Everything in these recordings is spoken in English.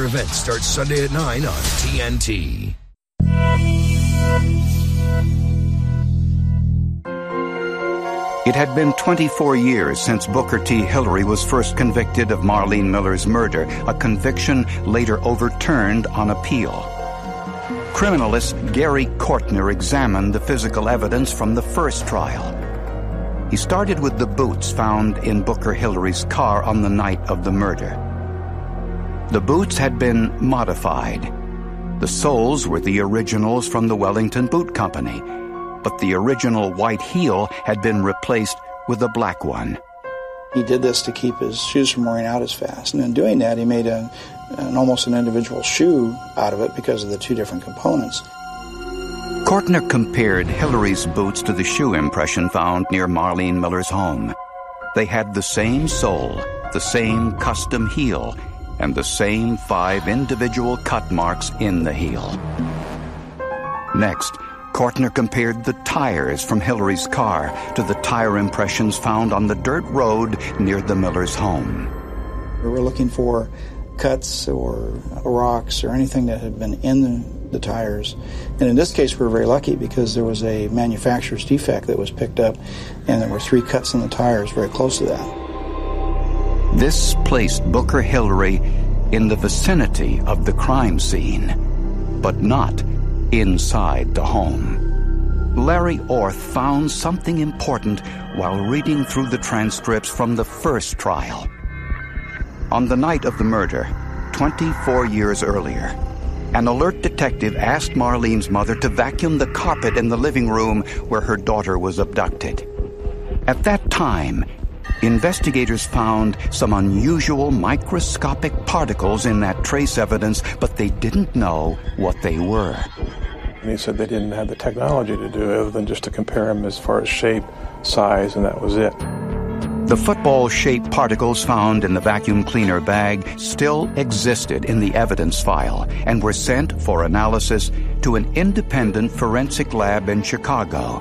event starts Sunday at 9 on TNT. It had been 24 years since Booker T. Hillary was first convicted of Marlene Miller's murder, a conviction later overturned on appeal. Criminalist Gary Kortner examined the physical evidence from the first trial. He started with the boots found in Booker Hillary's car on the night of the murder. The boots had been modified. The soles were the originals from the Wellington Boot Company, but the original white heel had been replaced with a black one. He did this to keep his shoes from wearing out as fast, and in doing that he made almost an individual shoe out of it because of the two different components. Kortner compared Hillary's boots to the shoe impression found near Marlene Miller's home. They had the same sole, the same custom heel, and the same 5 individual cut marks in the heel. Next, Kortner compared the tires from Hillary's car to the tire impressions found on the dirt road near the Miller's home. We were looking for cuts or rocks or anything that had been in the tires. And in this case, we were very lucky because there was a manufacturer's defect that was picked up, and there were 3 cuts in the tires very close to that. This placed Booker Hillary in the vicinity of the crime scene, but not inside the home. Larry Orth found something important while reading through the transcripts from the first trial. On the night of the murder, 24 years earlier, an alert detective asked Marlene's mother to vacuum the carpet in the living room where her daughter was abducted. At that time, investigators found some unusual microscopic particles in that trace evidence, but they didn't know what they were. And he said they didn't have the technology to do it other than just to compare them as far as shape, size, and that was it. The football-shaped particles found in the vacuum cleaner bag still existed in the evidence file and were sent for analysis to an independent forensic lab in Chicago.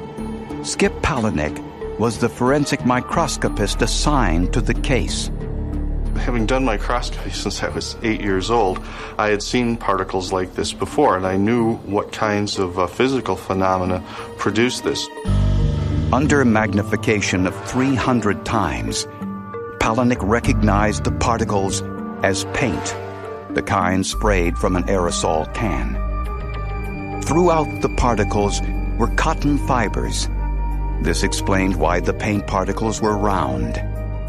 Skip Palahniuk was the forensic microscopist assigned to the case. Having done microscopy since I was 8 years old, I had seen particles like this before, and I knew what kinds of physical phenomena produce this. Under magnification of 300 times, Palahniuk recognized the particles as paint, the kind sprayed from an aerosol can. Throughout the particles were cotton fibers. This explained why the paint particles were round.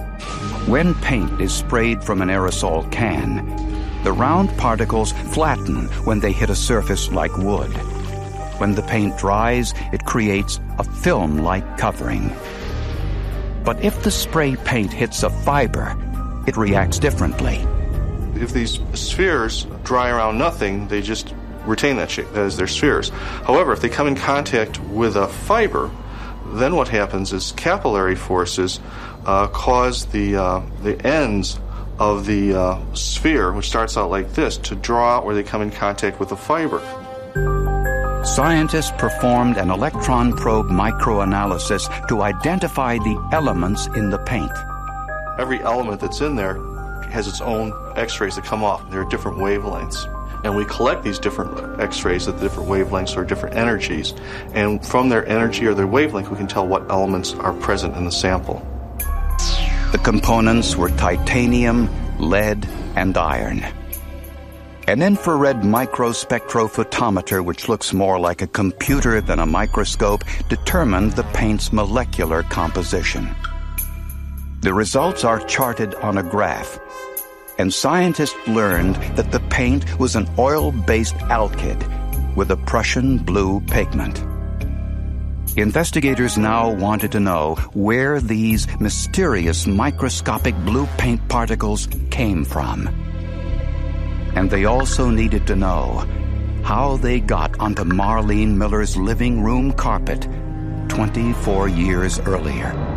When paint is sprayed from an aerosol can, the round particles flatten when they hit a surface like wood. When the paint dries, it creates a film-like covering. But if the spray paint hits a fiber, it reacts differently. If these spheres dry around nothing, they just retain that shape, that is, they're spheres. However, if they come in contact with a fiber, then what happens is capillary forces cause the ends of the sphere, which starts out like this, to draw out where they come in contact with the fiber. Scientists performed an electron probe microanalysis to identify the elements in the paint. Every element that's in there has its own X-rays that come off. There are different wavelengths. And we collect these different X-rays at the different wavelengths or different energies. And from their energy or their wavelength, we can tell what elements are present in the sample. The components were titanium, lead, and iron. An infrared microspectrophotometer, which looks more like a computer than a microscope, determined the paint's molecular composition. The results are charted on a graph, and scientists learned that the paint was an oil-based alkyd with a Prussian blue pigment. Investigators now wanted to know where these mysterious microscopic blue paint particles came from. And they also needed to know how they got onto Marlene Miller's living room carpet 24 years earlier.